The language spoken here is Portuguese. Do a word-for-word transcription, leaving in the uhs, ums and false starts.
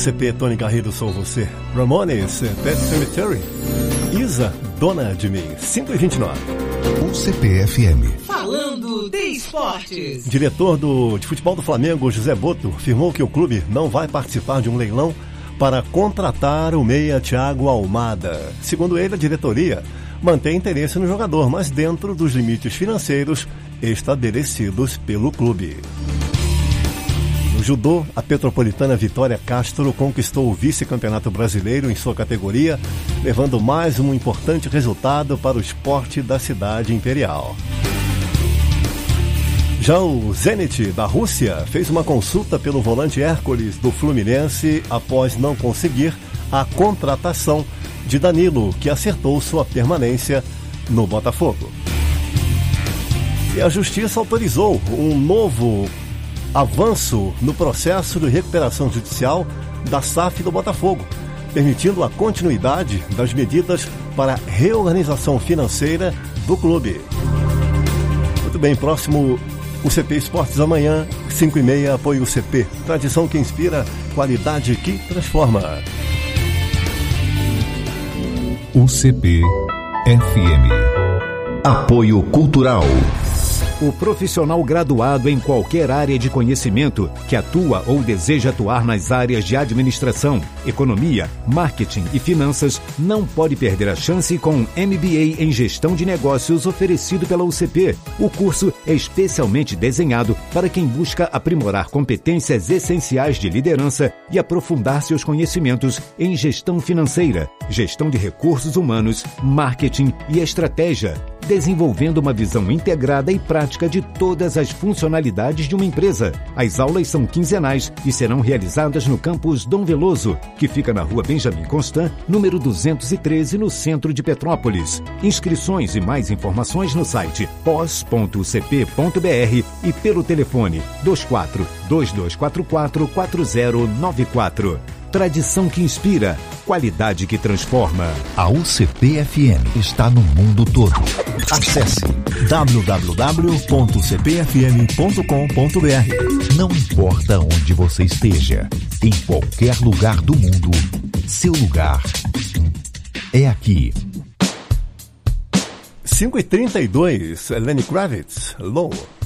C P Tony Garrido, sou você. Ramones, Pet Cemetery. Isa, Dona de Mim, cinco e vinte e nove. U C P F M. Falando de esportes. Diretor do, de futebol do Flamengo, José Boto, afirmou que o clube não vai participar de um leilão para contratar o meia Thiago Almada. Segundo ele, a diretoria mantém interesse no jogador, mas dentro dos limites financeiros estabelecidos pelo clube. No judô, a petropolitana Vitória Castro conquistou o vice-campeonato brasileiro em sua categoria, levando mais um importante resultado para o esporte da cidade imperial. Já o Zenit da Rússia fez uma consulta pelo volante Hércules do Fluminense após não conseguir a contratação de Danilo, que acertou sua permanência no Botafogo. E a Justiça autorizou um novo avanço no processo de recuperação judicial da S A F do Botafogo, permitindo a continuidade das medidas para a reorganização financeira do clube. Muito bem, próximo U C P Esportes amanhã, cinco e meia, apoio U C P. Tradição que inspira, qualidade que transforma. U C P F M. Apoio Cultural. O profissional graduado em qualquer área de conhecimento que atua ou deseja atuar nas áreas de administração, economia, marketing e finanças não pode perder a chance com o M B A em Gestão de Negócios oferecido pela U C P. O curso é especialmente desenhado para quem busca aprimorar competências essenciais de liderança e aprofundar seus conhecimentos em gestão financeira, gestão de recursos humanos, marketing e estratégia, desenvolvendo uma visão integrada e prática de todas as funcionalidades de uma empresa. As aulas são quinzenais e serão realizadas no campus Dom Veloso, que fica na rua Benjamin Constant, número duzentos e treze, no centro de Petrópolis. Inscrições e mais informações no site pós ponto u c p ponto b r e pelo telefone dois quatro, dois dois quatro quatro, quatro zero nove quatro. Tradição que inspira, qualidade que transforma. A U C P F M está no mundo todo. Acesse w w w ponto u c p f m ponto com ponto b r. Não importa onde você esteja, em qualquer lugar do mundo, seu lugar é aqui. cinco e trinta e dois, Lenny Kravitz, Low.